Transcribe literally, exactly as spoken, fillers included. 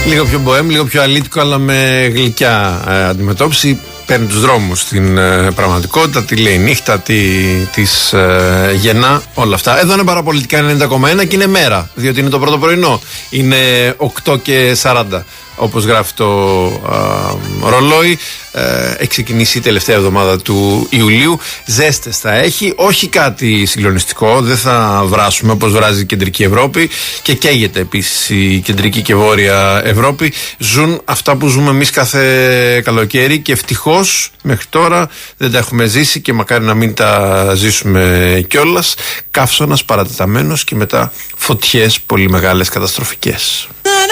Λίγο πιο μποέμ, λίγο πιο αλήτικο, αλλά με γλυκιά ε, αντιμετώπιση. Παίρνει τους δρόμους στην ε, πραγματικότητα, τι λέει νύχτα, τι της ε, γεννά, όλα αυτά. Εδώ είναι παραπολιτικά ενενήντα κόμμα ένα και είναι μέρα, διότι είναι το πρώτο πρωινό. Είναι οκτώ και σαράντα, όπως γράφει το ε, ρολόι. Ε, έχει ξεκινήσει η τελευταία εβδομάδα του Ιουλίου. Ζέστες θα έχει, όχι κάτι συγκλονιστικό, δεν θα βράσουμε όπως βράζει η κεντρική Ευρώπη και καίγεται επίσης η κεντρική και βόρεια Ευρώπη. Ζουν αυτά που ζούμε εμείς κάθε καλοκαίρι και ευτυχώς μέχρι τώρα δεν τα έχουμε ζήσει και μακάρι να μην τα ζήσουμε κιόλας. Καύσωνας παρατεταμένος και μετά φωτιές πολύ μεγάλες, καταστροφικές.